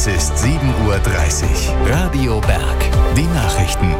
Es ist 7:30 Uhr. Radio Berg. Die Nachrichten.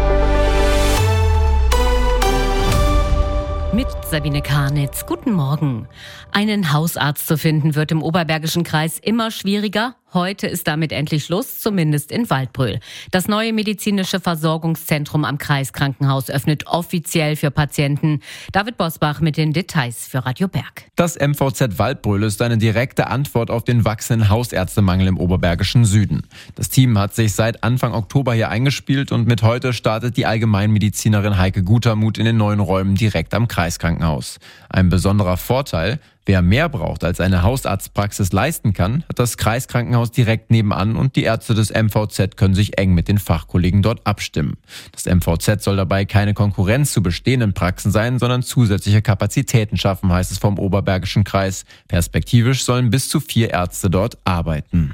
Mit Sabine Karnitz. Guten Morgen. Einen Hausarzt zu finden wird im Oberbergischen Kreis immer schwieriger. Heute ist damit endlich Schluss, zumindest in Waldbröl. Das neue medizinische Versorgungszentrum am Kreiskrankenhaus öffnet offiziell für Patienten. David Bosbach mit den Details für Radio Berg. Das MVZ Waldbröl ist eine direkte Antwort auf den wachsenden Hausärztemangel im oberbergischen Süden. Das Team hat sich seit Anfang Oktober hier eingespielt und mit heute startet die Allgemeinmedizinerin Heike Gutermuth in den neuen Räumen direkt am Kreiskrankenhaus. Ein besonderer Vorteil: Wer mehr braucht, als eine Hausarztpraxis leisten kann, hat das Kreiskrankenhaus direkt nebenan und die Ärzte des MVZ können sich eng mit den Fachkollegen dort abstimmen. Das MVZ soll dabei keine Konkurrenz zu bestehenden Praxen sein, sondern zusätzliche Kapazitäten schaffen, heißt es vom Oberbergischen Kreis. Perspektivisch sollen bis zu 4 Ärzte dort arbeiten.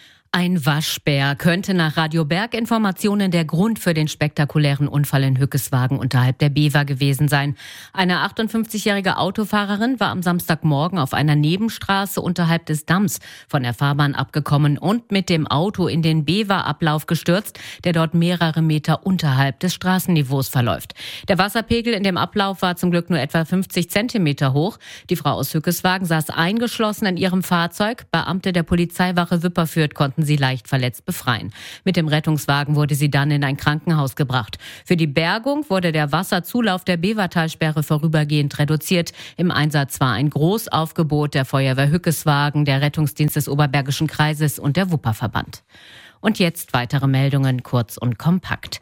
Ein Waschbär könnte nach Radio Berg Informationen der Grund für den spektakulären Unfall in Hückeswagen unterhalb der Bever gewesen sein. Eine 58-jährige Autofahrerin war am Samstagmorgen auf einer Nebenstraße unterhalb des Damms von der Fahrbahn abgekommen und mit dem Auto in den Bever-Ablauf gestürzt, der dort mehrere Meter unterhalb des Straßenniveaus verläuft. Der Wasserpegel in dem Ablauf war zum Glück nur etwa 50 Zentimeter hoch. Die Frau aus Hückeswagen saß eingeschlossen in ihrem Fahrzeug. Beamte der Polizeiwache Wipperfürth konnten sie leicht verletzt befreien. Mit dem Rettungswagen wurde sie dann in ein Krankenhaus gebracht. Für die Bergung wurde der Wasserzulauf der Bevertalsperre vorübergehend reduziert. Im Einsatz war ein Großaufgebot der Feuerwehr Hückeswagen, der Rettungsdienst des Oberbergischen Kreises und der Wupperverband. Und jetzt weitere Meldungen, kurz und kompakt.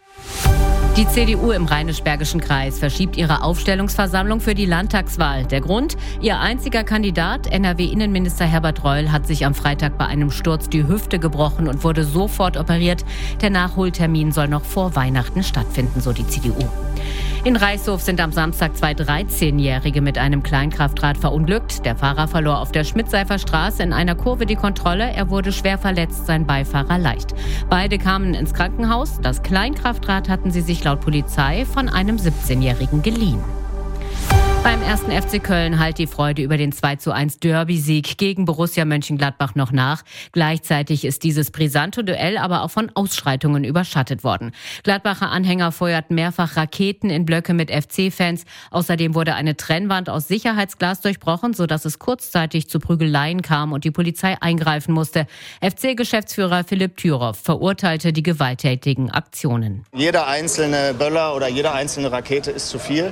Die CDU im Rheinisch-Bergischen Kreis verschiebt ihre Aufstellungsversammlung für die Landtagswahl. Der Grund? Ihr einziger Kandidat, NRW-Innenminister Herbert Reul, hat sich am Freitag bei einem Sturz die Hüfte gebrochen und wurde sofort operiert. Der Nachholtermin soll noch vor Weihnachten stattfinden, so die CDU. In Reißhof sind am Samstag 2 13-Jährige mit einem Kleinkraftrad verunglückt. Der Fahrer verlor auf der Schmidtseifer Straße in einer Kurve die Kontrolle. Er wurde schwer verletzt, sein Beifahrer leicht. Beide kamen ins Krankenhaus. Das Kleinkraftrad hatten sie sich laut Polizei von einem 17-Jährigen geliehen. Beim 1. FC Köln hallt die Freude über den 2:1 Derby-Sieg gegen Borussia Mönchengladbach noch nach. Gleichzeitig ist dieses brisante Duell aber auch von Ausschreitungen überschattet worden. Gladbacher Anhänger feuerten mehrfach Raketen in Blöcke mit FC-Fans. Außerdem wurde eine Trennwand aus Sicherheitsglas durchbrochen, sodass es kurzzeitig zu Prügeleien kam und die Polizei eingreifen musste. FC-Geschäftsführer Philipp Thüroff verurteilte die gewalttätigen Aktionen. Jeder einzelne Böller oder jede einzelne Rakete ist zu viel.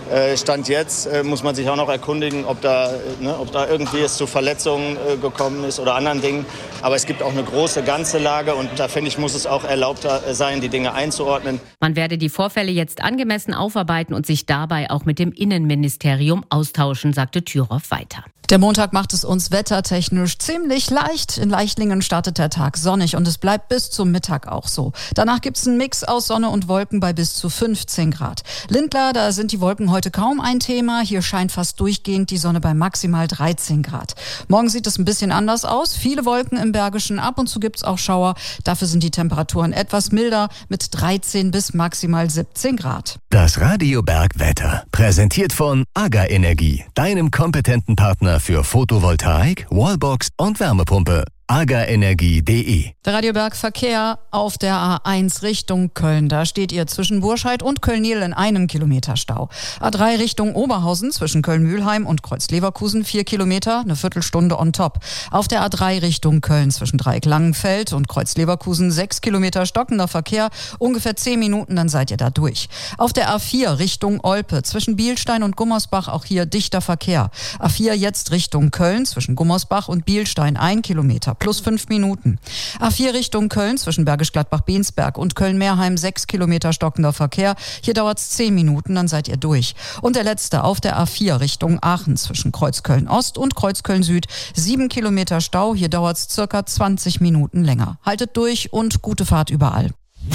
Stand jetzt muss man sich auch noch erkundigen, ob da irgendwie es zu Verletzungen gekommen ist oder anderen Dingen. Aber es gibt auch eine große ganze Lage und da finde ich, muss es auch erlaubter sein, die Dinge einzuordnen. Man werde die Vorfälle jetzt angemessen aufarbeiten und sich dabei auch mit dem Innenministerium austauschen, sagte Thüroff weiter. Der Montag macht es uns wettertechnisch ziemlich leicht. In Leichtlingen startet der Tag sonnig und es bleibt bis zum Mittag auch so. Danach gibt es einen Mix aus Sonne und Wolken bei bis zu 15 Grad. Lindlar, da sind die Wolken heute kaum ein Thema. Hier scheint fast durchgehend die Sonne bei maximal 13 Grad. Morgen sieht es ein bisschen anders aus. Viele Wolken im Bergischen, ab und zu gibt es auch Schauer. Dafür sind die Temperaturen etwas milder mit 13 bis maximal 17 Grad. Das Radio Berg Wetter, präsentiert von AGA Energie, deinem kompetenten Partner für Photovoltaik, Wallbox und Wärmepumpe. agaenergie.de. Der Radio Berg Verkehr auf der A1 Richtung Köln. Da steht ihr zwischen Burscheid und Köln-Niel in 1 Kilometer Stau. A3 Richtung Oberhausen zwischen Köln-Mühlheim und Kreuz-Leverkusen 4 Kilometer, eine Viertelstunde on top. Auf der A3 Richtung Köln zwischen Dreieck-Langenfeld und Kreuz-Leverkusen 6 Kilometer stockender Verkehr, ungefähr 10 Minuten, dann seid ihr da durch. Auf der A4 Richtung Olpe zwischen Bielstein und Gummersbach auch hier dichter Verkehr. A4 jetzt Richtung Köln zwischen Gummersbach und Bielstein 1 Kilometer. Plus 5 Minuten. A4 Richtung Köln zwischen Bergisch Gladbach-Bensberg und Köln-Meerheim 6 Kilometer stockender Verkehr. Hier dauert es 10 Minuten, dann seid ihr durch. Und der letzte auf der A4 Richtung Aachen zwischen Kreuzköln-Ost und Kreuzköln-Süd 7 Kilometer Stau. Hier dauert es circa 20 Minuten länger. Haltet durch und gute Fahrt überall.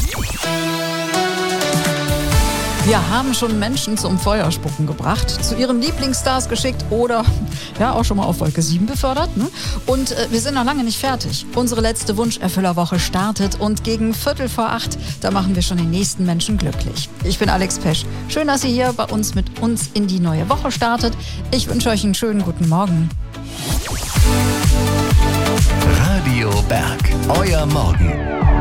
Wir haben schon Menschen zum Feuerspucken gebracht, zu ihren Lieblingsstars geschickt oder ja auch schon mal auf Wolke 7 befördert. Ne? Und wir sind noch lange nicht fertig. Unsere letzte Wunscherfüllerwoche startet und gegen 7:45, da machen wir schon den nächsten Menschen glücklich. Ich bin Alex Pesch. Schön, dass ihr hier bei uns mit uns in die neue Woche startet. Ich wünsche euch einen schönen guten Morgen. Radio Berg. Euer Morgen.